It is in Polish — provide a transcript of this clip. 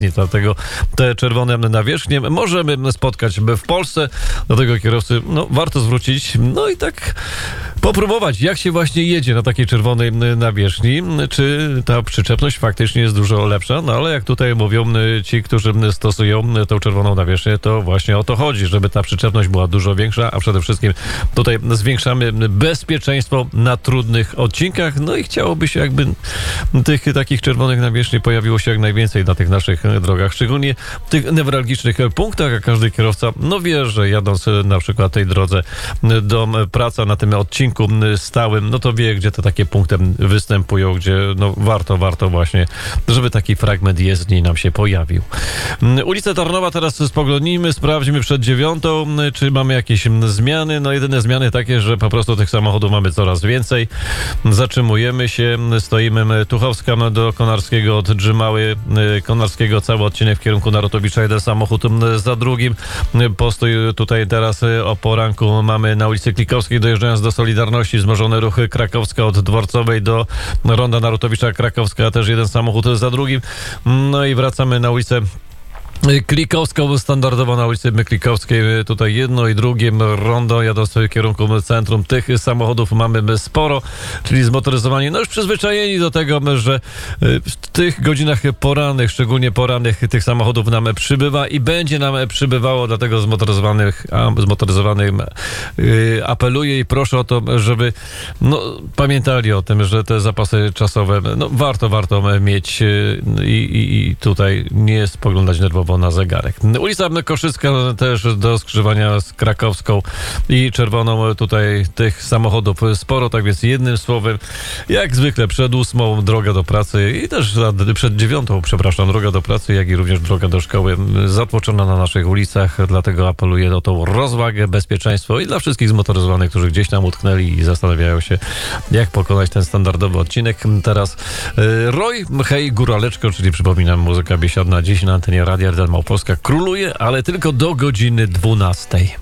Dlatego te czerwone nawierzchnie możemy spotkać w Polsce. Do tego kierowcy warto zwrócić, i tak popróbować, jak się właśnie jedzie na takiej czerwonej nawierzchni, czy ta przyczepność faktycznie jest dużo lepsza, ale jak tutaj mówią ci, którzy stosują tą czerwoną nawierzchnię, to właśnie o to chodzi, żeby ta przyczepność była dużo większa, a przede wszystkim tutaj zwiększamy bezpieczeństwo na trudnych odcinkach, i chciałoby się, jakby tych takich czerwonych nawierzchni pojawiło się jak najwięcej na tych naszych drogach, szczególnie w tych newralgicznych punktach, a każdy kierowca wie, że jadąc na przykład tej drodze do pracy na tym odcinku stałym, to wie, gdzie te takie punkty występują, gdzie warto właśnie, żeby taki fragment jezdni nam się pojawił. Ulicę Tarnowa teraz spoglądnijmy, sprawdźmy przed 9:00, czy mamy jakieś zmiany. Jedyne zmiany takie, że po prostu tych samochodów mamy coraz więcej. Zatrzymujemy się, stoimy Tuchowska do Konarskiego, od Drzymały Konarskiego cały odcinek w kierunku Narutowicza, jeden samochód za drugim. Postój tutaj teraz o poranku mamy na ulicy Klikowskiej, dojeżdżając do Solidarności, wzmożony ruch Krakowska od Dworcowej do ronda Narutowicza Krakowska, też jeden samochód za drugim. I wracamy na ulicę Klikowską, standardowo na ulicy Klikowskiej, tutaj jedno i drugie rondo, jadąc w kierunku centrum. Tych samochodów mamy sporo, czyli zmotoryzowani, już przyzwyczajeni do tego, że w tych godzinach porannych, szczególnie porannych, tych samochodów nam przybywa i będzie nam przybywało, dlatego zmotoryzowanym apeluję i proszę o to, żeby pamiętali o tym, że te zapasy czasowe warto mieć i tutaj nie spoglądać nerwowo na zegarek. Ulica Koszycka też do skrzyżowania z Krakowską i Czerwoną, tutaj tych samochodów sporo, tak więc jednym słowem, jak zwykle przed 8:00 droga do pracy i też przed 9:00, droga do pracy, jak i również droga do szkoły zatłoczona na naszych ulicach, dlatego apeluję o tą rozwagę, bezpieczeństwo i dla wszystkich zmotoryzowanych, którzy gdzieś tam utknęli i zastanawiają się, jak pokonać ten standardowy odcinek. Teraz Roy, hej, Góraleczko, czyli przypominam, muzyka biesiadna dziś na antenie Radia Małopolska króluje, ale tylko do godziny 12:00.